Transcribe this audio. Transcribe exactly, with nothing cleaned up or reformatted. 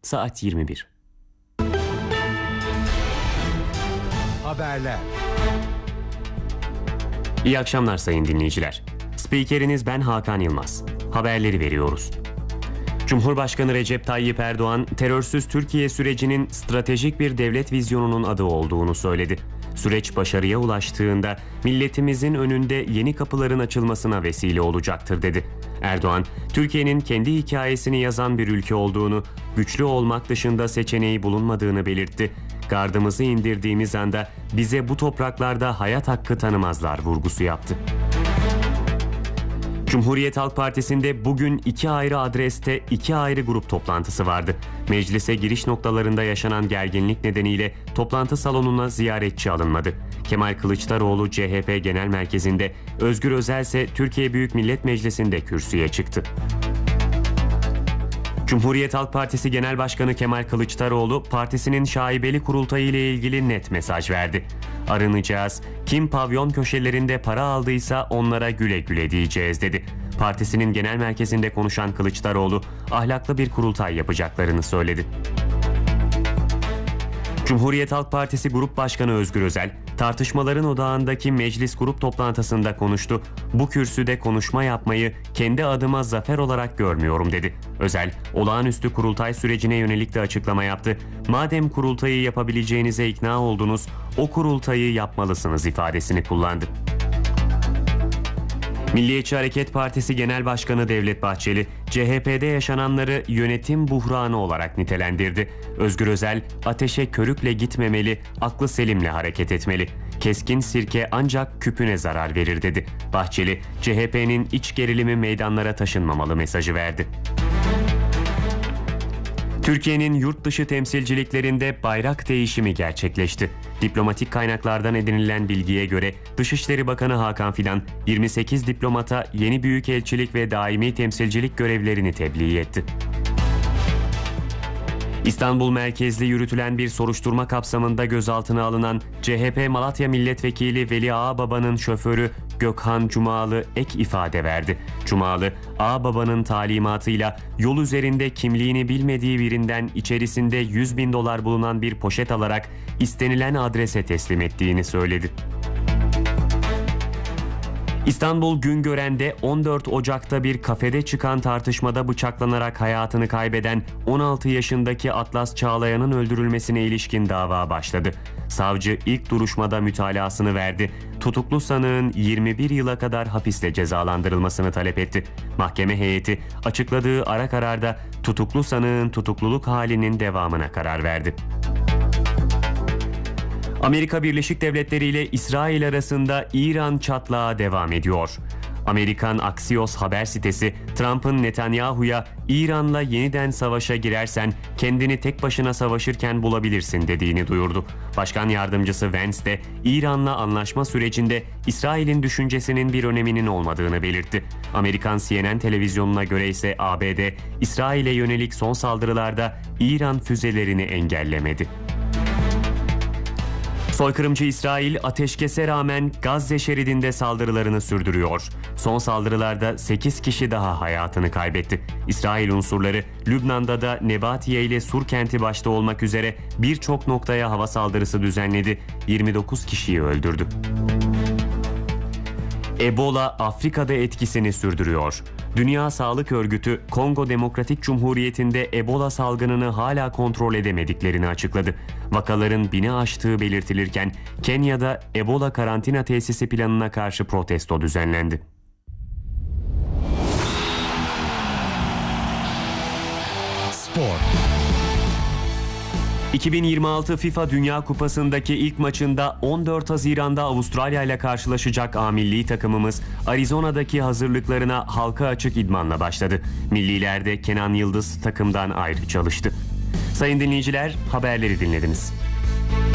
saat yirmi bir. Haberler. İyi akşamlar sayın dinleyiciler. Spikeriniz ben Hakan Yılmaz. Haberleri veriyoruz. Cumhurbaşkanı Recep Tayyip Erdoğan, terörsüz Türkiye sürecinin stratejik bir devlet vizyonunun adı olduğunu söyledi. Süreç başarıya ulaştığında milletimizin önünde yeni kapıların açılmasına vesile olacaktır dedi. Erdoğan, Türkiye'nin kendi hikayesini yazan bir ülke olduğunu, güçlü olmak dışında seçeneği bulunmadığını belirtti. Gardımızı indirdiğimiz anda bize bu topraklarda hayat hakkı tanımazlar vurgusu yaptı. Cumhuriyet Halk Partisi'nde bugün iki ayrı adreste iki ayrı grup toplantısı vardı. Meclise giriş noktalarında yaşanan gerginlik nedeniyle toplantı salonuna ziyaretçi alınmadı. Kemal Kılıçdaroğlu C H P Genel Merkezi'nde, Özgür Özel ise Türkiye Büyük Millet Meclisi'nde kürsüye çıktı. Cumhuriyet Halk Partisi Genel Başkanı Kemal Kılıçdaroğlu, partisinin şaibeli kurultayı ile ilgili net mesaj verdi. Arınacağız, kim pavyon köşelerinde para aldıysa onlara güle güle diyeceğiz dedi. Partisinin genel merkezinde konuşan Kılıçdaroğlu, ahlaklı bir kurultay yapacaklarını söyledi. Cumhuriyet Halk Partisi Grup Başkanı Özgür Özel, tartışmaların odağındaki meclis grup toplantısında konuştu. Bu kürsüde konuşma yapmayı kendi adıma zafer olarak görmüyorum dedi. Özel, olağanüstü kurultay sürecine yönelik de açıklama yaptı. Madem kurultayı yapabileceğinize ikna oldunuz, o kurultayı yapmalısınız ifadesini kullandı. Milliyetçi Hareket Partisi Genel Başkanı Devlet Bahçeli, C H P'de yaşananları yönetim buhranı olarak nitelendirdi. Özgür Özel, ateşe körükle gitmemeli, aklı selimle hareket etmeli. Keskin sirke ancak küpüne zarar verir dedi. Bahçeli, C H P'nin iç gerilimi meydanlara taşınmamalı mesajı verdi. Türkiye'nin yurt dışı temsilciliklerinde bayrak değişimi gerçekleşti. Diplomatik kaynaklardan edinilen bilgiye göre Dışişleri Bakanı Hakan Fidan, yirmi sekiz diplomata yeni büyükelçilik ve daimi temsilcilik görevlerini tebliğ etti. İstanbul merkezli yürütülen bir soruşturma kapsamında gözaltına alınan C H P Malatya Milletvekili Veli Ağababa'nın şoförü Gökhan Cumalı ek ifade verdi. Cumalı, Ağababa'nın talimatıyla yol üzerinde kimliğini bilmediği birinden içerisinde yüz bin dolar bulunan bir poşet alarak istenilen adrese teslim ettiğini söyledi. İstanbul Güngören'de on dört Ocak'ta bir kafede çıkan tartışmada bıçaklanarak hayatını kaybeden on altı yaşındaki Atlas Çağlayan'ın öldürülmesine ilişkin dava başladı. Savcı ilk duruşmada mütalasını verdi. Tutuklu sanığın yirmi bir yıla kadar hapiste cezalandırılmasını talep etti. Mahkeme heyeti açıkladığı ara kararda tutuklu sanığın tutukluluk halinin devamına karar verdi. Amerika Birleşik Devletleri ile İsrail arasında İran çatlağı devam ediyor. Amerikan Axios haber sitesi, Trump'ın Netanyahu'ya "İran'la yeniden savaşa girersen kendini tek başına savaşırken bulabilirsin" dediğini duyurdu. Başkan yardımcısı Vance de İran'la anlaşma sürecinde İsrail'in düşüncesinin bir öneminin olmadığını belirtti. Amerikan C N N televizyonuna göre ise A B D, İsrail'e yönelik son saldırılarda İran füzelerini engellemedi. Soykırımcı İsrail ateşkese rağmen Gazze şeridinde saldırılarını sürdürüyor. Son saldırılarda sekiz kişi daha hayatını kaybetti. İsrail unsurları Lübnan'da da Nebatiye ile Sur kenti başta olmak üzere birçok noktaya hava saldırısı düzenledi. yirmi dokuz kişiyi öldürdü. Ebola Afrika'da etkisini sürdürüyor. Dünya Sağlık Örgütü, Kongo Demokratik Cumhuriyeti'nde Ebola salgınını hala kontrol edemediklerini açıkladı. Vakaların bini aştığı belirtilirken Kenya'da Ebola karantina tesisi planına karşı protesto düzenlendi. Spor. iki bin yirmi altı FIFA Dünya Kupası'ndaki ilk maçında on dört Haziran'da Avustralya ile karşılaşacak A milli takımımız Arizona'daki hazırlıklarına halka açık idmanla başladı. Milliler de Kenan Yıldız takımdan ayrı çalıştı. Sayın dinleyiciler, haberleri dinlediniz.